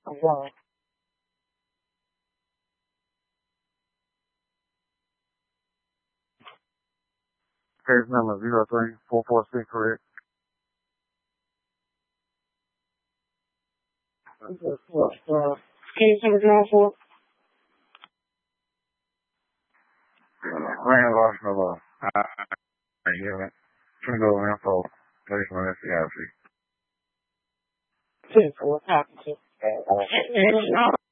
Wow. Case number 03446, correct? Case number 04. Land lost no law. I hear it. Turn over info. Place on SCIC. 10-4, copy.